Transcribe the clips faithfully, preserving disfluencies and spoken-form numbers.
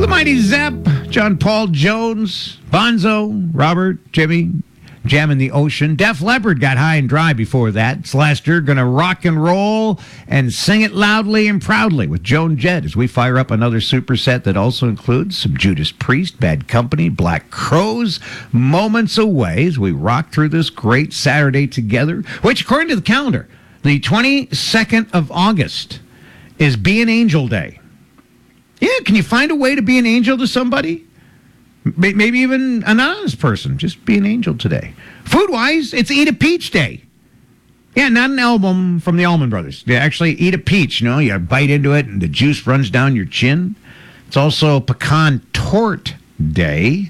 The Mighty Zepp, John Paul Jones, Bonzo, Robert, Jimmy, Jam in the Ocean. Def Leppard got high and dry before that. Slash year going to rock and roll and sing it loudly and proudly with Joan Jett as we fire up another superset that also includes some Judas Priest, Bad Company, Black Crowes, Moments Away as we rock through this great Saturday together, which according to the calendar, the twenty-second of August is Be an Angel Day. Yeah, can you find a way to be an angel to somebody? Maybe even an honest person. Just be an angel today. Food-wise, it's Eat a Peach Day. Yeah, not an album from the Allman Brothers. Yeah, actually, eat a peach. You know, you bite into it and the juice runs down your chin. It's also Pecan Torte Day.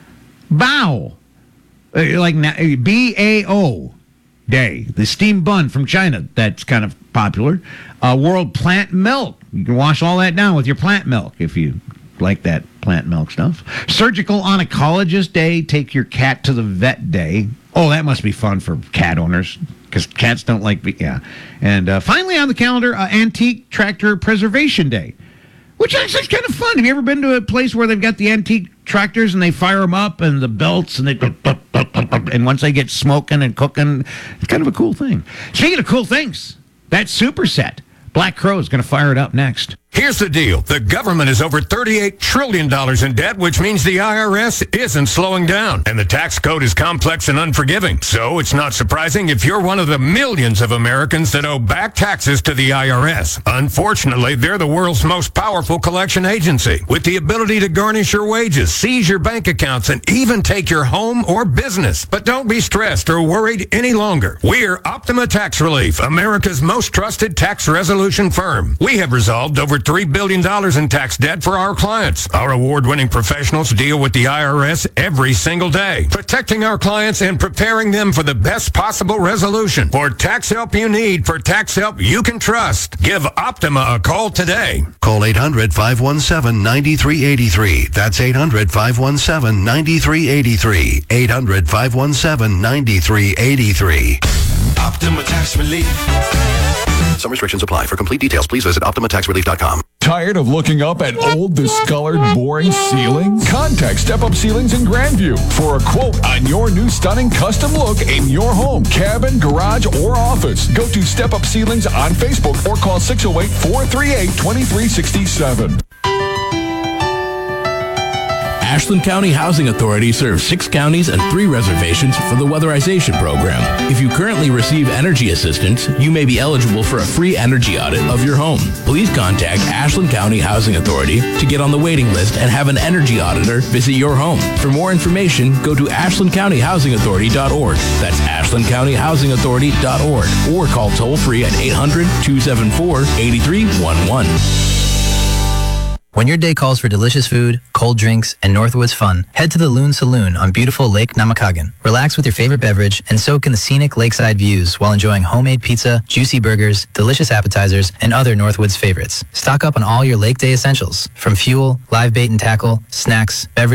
Bao. Uh, like B A O Day. The steamed bun from China. That's kind of popular. Uh, World Plant Milk. You can wash all that down with your plant milk if you like that plant milk stuff. Surgical Oncologist Day. Take your cat to the vet day. Oh, that must be fun for cat owners because cats don't like... Yeah. And uh, finally on the calendar, uh, Antique Tractor Preservation Day, which actually is kind of fun. Have you ever been to a place where they've got the antique tractors and they fire them up and the belts and they... And once they get smoking and cooking, it's kind of a cool thing. Speaking of cool things, that superset, Black Crowes going to fire it up next. Here's the deal. The government is over thirty-eight trillion dollars in debt, which means the I R S isn't slowing down. And the tax code is complex and unforgiving. So it's not surprising if you're one of the millions of Americans that owe back taxes to the I R S. Unfortunately, they're the world's most powerful collection agency, with the ability to garnish your wages, seize your bank accounts, and even take your home or business. But don't be stressed or worried any longer. We're Optima Tax Relief, America's most trusted tax resolution firm. We have resolved over three billion dollars in tax debt for our clients. Our award-winning professionals deal with the I R S every single day, protecting our clients and preparing them for the best possible resolution. For tax help you need, for tax help you can trust, give Optima a call today. Call eight hundred, five one seven, nine three eight three. That's eight hundred, five one seven, nine three eight three. eight hundred, five one seven, nine three eight three. Optima Tax Relief. Some restrictions apply. For complete details, please visit optima tax relief dot com. Tired of looking up at old, discolored, boring ceilings? Contact Step Up Ceilings in Grandview for a quote on your new stunning custom look in your home, cabin, garage, or office. Go to Step Up Ceilings on Facebook or call six oh eight, four three eight, two three six seven. Ashland County Housing Authority serves six counties and three reservations for the weatherization program. If you currently receive energy assistance, you may be eligible for a free energy audit of your home. Please contact Ashland County Housing Authority to get on the waiting list and have an energy auditor visit your home. For more information, go to ashland county housing authority dot org. That's ashland county housing authority dot org. Or call toll-free at eight hundred, two seven four, eight three one one. When your day calls for delicious food, cold drinks, and Northwoods fun, head to the Loon Saloon on beautiful Lake Namakagan. Relax with your favorite beverage and soak in the scenic lakeside views while enjoying homemade pizza, juicy burgers, delicious appetizers, and other Northwoods favorites. Stock up on all your Lake Day essentials, from fuel, live bait and tackle, snacks, beverages,